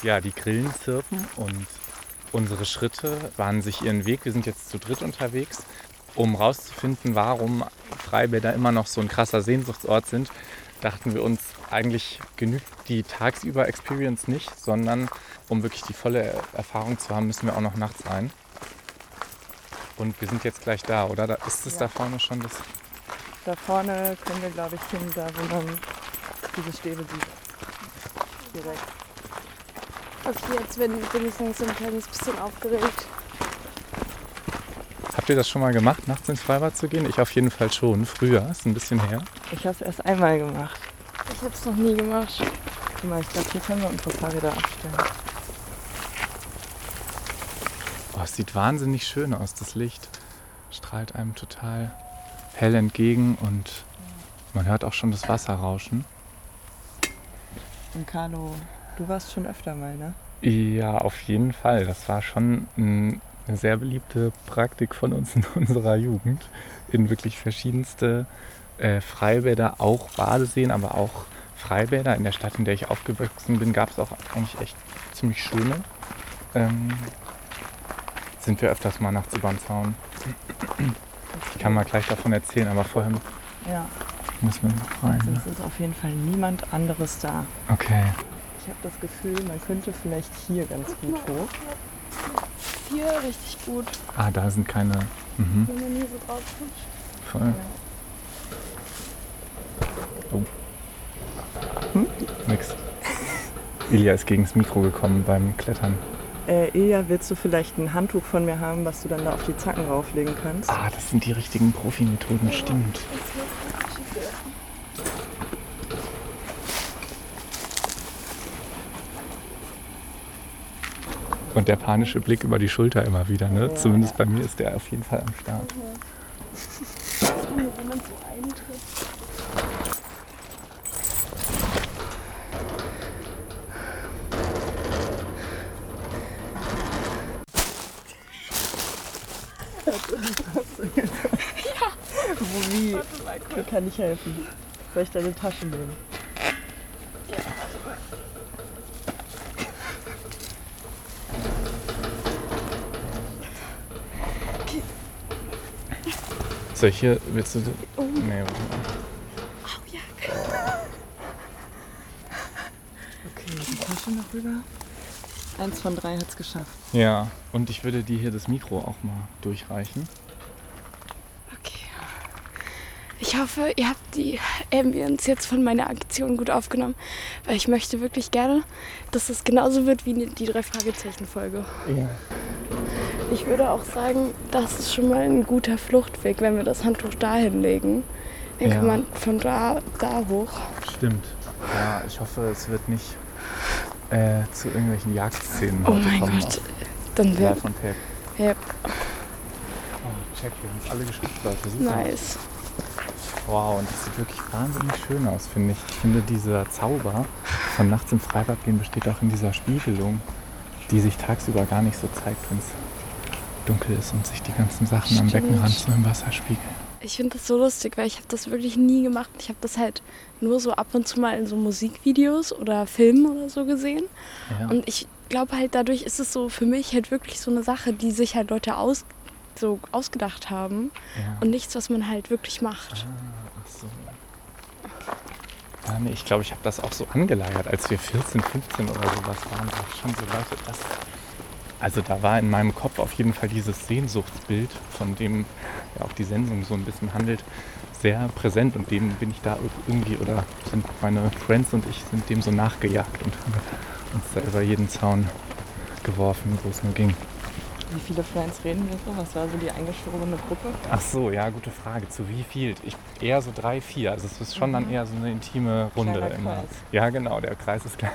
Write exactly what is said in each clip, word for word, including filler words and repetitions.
ja, die Grillen zirpen und unsere Schritte bahnen sich ihren Weg. Wir sind jetzt zu dritt unterwegs, um rauszufinden, warum Freibäder immer noch so ein krasser Sehnsuchtsort sind. Dachten wir uns, eigentlich genügt die Tagsüber-Experience nicht, sondern um wirklich die volle Erfahrung zu haben, müssen wir auch noch nachts rein. Und wir sind jetzt gleich da, oder? Da, ist es Ja. da vorne schon das? Da vorne können wir, glaube ich, hin, da wo man diese Stäbe sieht. Direkt. Okay, jetzt bin, bin ich langsam ein kleines bisschen aufgeregt. Habt ihr das schon mal gemacht, nachts ins Freibad zu gehen? Ich auf jeden Fall schon. Früher, ist ein bisschen her. Ich habe es erst einmal gemacht. Ich habe es noch nie gemacht. Guck mal, ich glaube, hier können wir unsere Fahrräder abstellen. Oh, es sieht wahnsinnig schön aus, das Licht. Strahlt einem total hell entgegen und man hört auch schon das Wasser rauschen. Und Carlo, du warst schon öfter mal, ne? Ja, auf jeden Fall. Das war schon ein, eine sehr beliebte Praktik von uns in unserer Jugend. In wirklich verschiedenste äh, Freibäder, auch Badeseen, aber auch Freibäder. In der Stadt, in der ich aufgewachsen bin, gab es auch eigentlich echt ziemlich schöne. Ähm, sind wir öfters mal nachts über den Zaun. Ich kann mal gleich davon erzählen, aber vorher Ja, müssen wir noch rein. Ne? sonst ist auf jeden Fall niemand anderes da. Okay. Ich habe das Gefühl, man könnte vielleicht hier ganz gut hoch. Hier richtig gut, Ah, da sind keine. Mhm, wenn man hier so drauf rutscht. voll. Oh. Hm? Nix. Ilja ist gegen das Mikro gekommen beim Klettern. Äh, Ilja, willst du vielleicht ein Handtuch von mir haben, was du dann da auf die Zacken rauflegen kannst? Ah, das sind die richtigen Profi-Methoden, stimmt. Und der panische Blick über die Schulter immer wieder, ne? Ja. Zumindest bei mir ist der auf jeden Fall am Start. Wenn man so eintritt. Wo, wie? Wie kann ich helfen? Soll ich deine Tasche nehmen? Soll ich hier, willst du... Oh. Nee, warte mal. Okay, die Tasche noch rüber. Eins von drei hat's geschafft. Ja, und ich würde dir hier das Mikro auch mal durchreichen. Okay. Ich hoffe, ihr habt die Ambience jetzt von meiner Aktion gut aufgenommen, weil ich möchte wirklich gerne, dass es genauso wird wie die drei Fragezeichen-Folge. Ja. Ich würde auch sagen, das ist schon mal ein guter Fluchtweg, wenn wir das Handtuch da hinlegen. Dann Ja. kann man von da, da hoch. Stimmt. Ja, ich hoffe, es wird nicht äh, zu irgendwelchen Jagdszenen Oh heute mein kommen. Gott. Dann Ja, wäre... von Tape. Ja, Oh, check, wir sind alle geschützt, Leute. Super. nice. Wow, und das sieht wirklich wahnsinnig schön aus, finde ich. Ich finde, dieser Zauber von nachts im Freibad gehen besteht auch in dieser Spiegelung, die sich tagsüber gar nicht so zeigt, wenn es dunkel ist und sich die ganzen Sachen am Stimmt. Beckenrand so im Wasser spiegeln. Ich finde das so lustig, weil ich habe das wirklich nie gemacht. Ich habe das halt nur so ab und zu mal in so Musikvideos oder Filmen oder so gesehen. Ja. Und ich glaube halt, dadurch ist es so für mich halt wirklich so eine Sache, die sich halt Leute aus, so ausgedacht haben ja. und nichts, was man halt wirklich macht. Ah, ach so. Ja, nee, ich glaube, ich habe das auch so angeleiert, als wir vierzehn, fünfzehn oder sowas waren. Da schon so Leute, das. Also da war in meinem Kopf auf jeden Fall dieses Sehnsuchtsbild, von dem ja auch die Sendung so ein bisschen handelt, sehr präsent. Und dem bin ich da irgendwie, oder sind meine Friends und ich sind dem so nachgejagt und haben uns da über jeden Zaun geworfen, wo es nur ging. Wie viele Friends reden wir so? Was war so die eingeschworene Gruppe? Ach so, ja, gute Frage. Zu wie viel? Ich, eher so drei, vier. Also es ist schon dann eher so eine intime Runde Kleiner immer. Kreis. Ja, genau, der Kreis ist klein.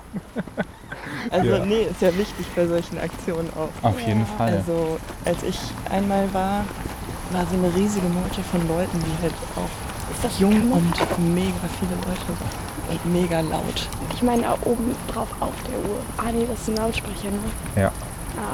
Also Ja. nee, ist ja wichtig bei solchen Aktionen auch. Auf jeden Fall. Also als ich einmal war, war so eine riesige Meute von Leuten, die halt auch das jung kann man- und mega viele Leute und mega laut. Ich meine, da oben drauf auf der Uhr. Ah nee, das sind Lautsprecher, ne? Ja. Ah,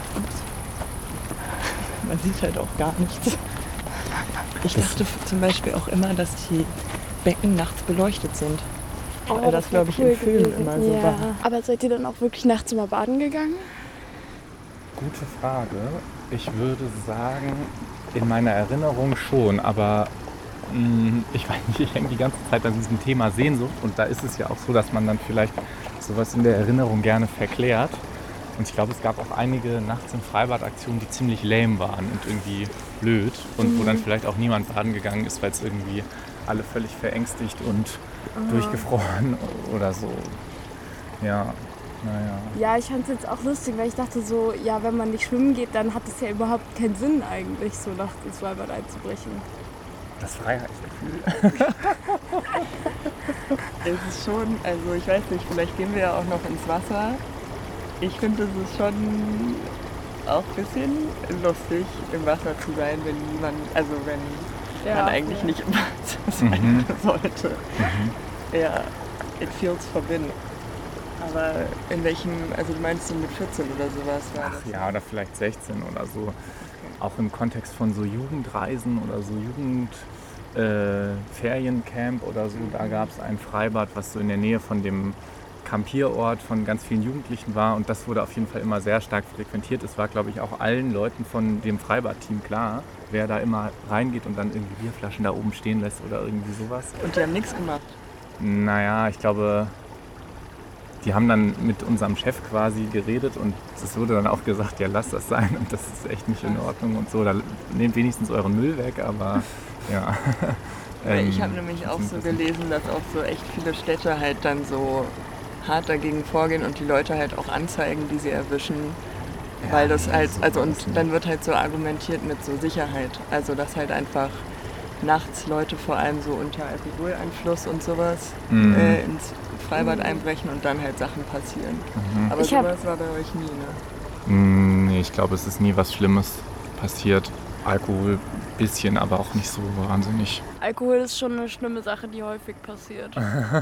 Man sieht halt auch gar nichts. Ich dachte zum Beispiel auch immer, dass die Becken nachts beleuchtet sind. Oh, Weil das, glaube ich, im Film gewesen. immer so ja. war. Aber seid ihr dann auch wirklich nachts immer baden gegangen? Gute Frage. Ich würde sagen, in meiner Erinnerung schon, aber mh, ich weiß nicht, ich hänge die ganze Zeit an diesem Thema Sehnsucht und da ist es ja auch so, dass man dann vielleicht sowas in der Erinnerung gerne verklärt. Und ich glaube, es gab auch einige Nachts im Freibad-Aktionen, die ziemlich lame waren und irgendwie blöd und mhm. wo dann vielleicht auch niemand baden gegangen ist, weil es irgendwie alle völlig verängstigt und oh. durchgefroren oder so. Ja, naja. Ja, ich fand es jetzt auch lustig, weil ich dachte so, ja, wenn man nicht schwimmen geht, dann hat es ja überhaupt keinen Sinn eigentlich, so nachts ins Freibad einzubrechen. Das Freiheitsgefühl. Es ist schon, also ich weiß nicht, vielleicht gehen wir ja auch noch ins Wasser. Ich finde, es ist schon auch ein bisschen lustig, im Wasser zu sein, wenn niemand, also wenn ja, man eigentlich ja. nicht im Wasser sein mhm. sollte. Mhm. Ja, it feels forbidden. Aber in welchem, also du meinst so mit vierzehn oder sowas war das? Ach ja, oder vielleicht sechzehn oder so. Okay. Auch im Kontext von so Jugendreisen oder so Jugendferiencamp äh, oder so, mhm. da gab es ein Freibad, was so in der Nähe von dem Campierort von ganz vielen Jugendlichen war und das wurde auf jeden Fall immer sehr stark frequentiert. Es war, glaube ich, auch allen Leuten von dem Freibad-Team klar, wer da immer reingeht und dann irgendwie Bierflaschen da oben stehen lässt oder irgendwie sowas. Und die haben nichts gemacht? Naja, ich glaube, die haben dann mit unserem Chef quasi geredet und es wurde dann auch gesagt, ja, lasst das sein und das ist echt nicht in Ordnung und so. Da nehmt wenigstens euren Müll weg, aber ja. ähm, ich habe nämlich auch so gelesen, dass auch so echt viele Städte halt dann so hart dagegen vorgehen und die Leute halt auch anzeigen, die sie erwischen, ja, weil das halt, also und dann wird halt so argumentiert mit so Sicherheit, also dass halt einfach nachts Leute vor allem so unter Alkoholeinfluss und sowas mhm. äh, ins Freibad mhm. einbrechen und dann halt Sachen passieren. Mhm. Aber ich sowas war bei euch nie, ne? Nee, ich glaube, es ist nie was Schlimmes passiert. Alkohol bisschen, aber auch nicht so wahnsinnig. Alkohol ist schon eine schlimme Sache, die häufig passiert.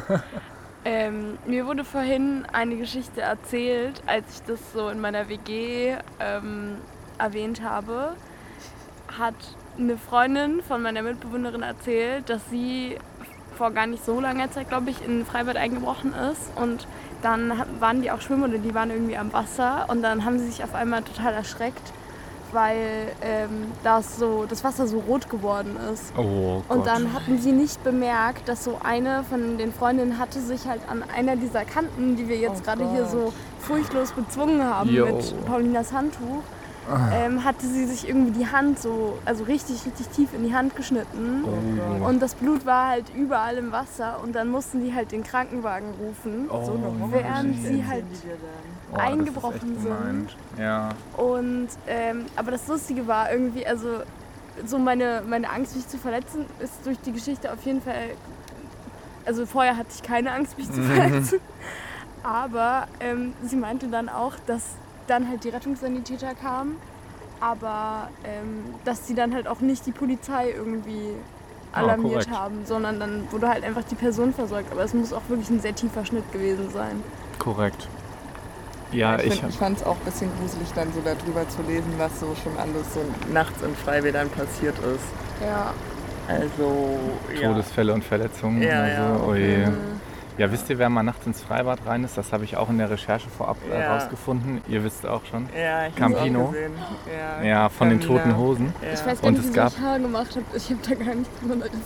Ähm, mir wurde vorhin eine Geschichte erzählt, als ich das so in meiner W G ähm, erwähnt habe, hat eine Freundin von meiner Mitbewohnerin erzählt, dass sie vor gar nicht so langer Zeit, glaube ich, in ein Freibad eingebrochen ist und dann waren die auch schwimmen oder die waren irgendwie am Wasser und dann haben sie sich auf einmal total erschreckt, weil ähm, das, so, das Wasser so rot geworden ist. Oh Gott. Und dann hatten sie nicht bemerkt, dass so eine von den Freundinnen hatte sich halt an einer dieser Kanten, die wir jetzt oh gerade hier so furchtlos bezwungen haben Yo. mit Paulinas Handtuch, ähm, hatte sie sich irgendwie die Hand so, also richtig, richtig tief in die Hand geschnitten. Oh. Und das Blut war halt überall im Wasser und dann mussten die halt den Krankenwagen rufen, oh, so während sie halt oh, eingebrochen sind. Ja. Und, ähm, aber das Lustige war irgendwie, also so meine, meine Angst, mich zu verletzen, ist durch die Geschichte auf jeden Fall, also vorher hatte ich keine Angst, mich zu verletzen, aber ähm, sie meinte dann auch, dass dann halt die Rettungssanitäter kamen, aber ähm, dass sie dann halt auch nicht die Polizei irgendwie alarmiert oh, haben, sondern dann wurde halt einfach die Person versorgt. Aber es muss auch wirklich ein sehr tiefer Schnitt gewesen sein. Korrekt. Ja, ich, ich, ich fand es auch ein bisschen gruselig, dann so darüber zu lesen, was so schon alles so nachts in Freibädern passiert ist. Ja. Also, ja. Todesfälle und Verletzungen ja, oder ja, so. Oh je. Mhm. Ja, wisst ihr, wer mal nachts ins Freibad rein ist? Das habe ich auch in der Recherche vorab äh, ja. rausgefunden. Ihr wisst auch schon. Ja, ich Campino. Auch gesehen. Ja, ja, von Camina. den Toten Hosen. Ja. Ich weiß gar nicht, wie ich Haar gemacht habe. Ich habe da gar nicht so eine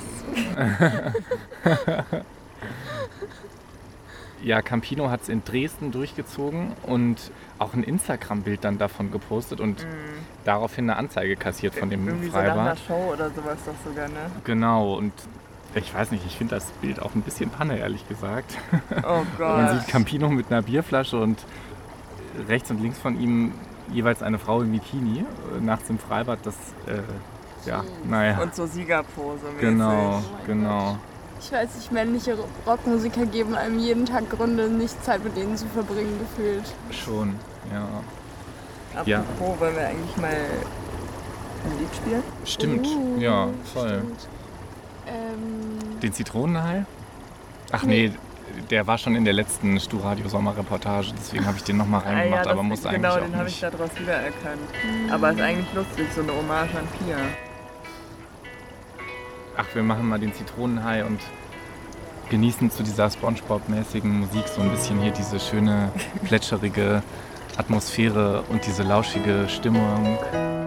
Referenz. Ja, Campino hat es in Dresden durchgezogen und auch ein Instagram-Bild dann davon gepostet und mm. daraufhin eine Anzeige kassiert von dem Irgendwie Freibad. So nach einer Show oder sowas doch sogar, ne? Genau, und ich weiß nicht, ich finde das Bild auch ein bisschen Panne, ehrlich gesagt. Oh Gott. Man sieht Campino mit einer Bierflasche und rechts und links von ihm jeweils eine Frau im Bikini, nachts im Freibad, das, äh, ja, naja. Und so Siegerpose mäßig. Genau, oh genau. Ich weiß nicht, männliche Rockmusiker geben einem jeden Tag Gründe, nicht Zeit mit denen zu verbringen, gefühlt. Schon, ja. Apropos, ja. wollen wir eigentlich mal ein Lied spielen? Stimmt, uh, ja, voll. Stimmt. Ähm, Den Zitronenhai? Ach nee, der war schon in der letzten Stu-Radio-Sommerreportage, deswegen habe ich den nochmal reingemacht, ah, ja, aber musste eigentlich genau, auch den habe ich daraus wiedererkannt. Mhm. Aber ist eigentlich lustig, so eine Hommage an Pia. Ach, wir machen mal den Zitronenhai und genießen zu dieser Spongebob-mäßigen Musik so ein bisschen hier diese schöne, plätscherige Atmosphäre und diese lauschige Stimmung.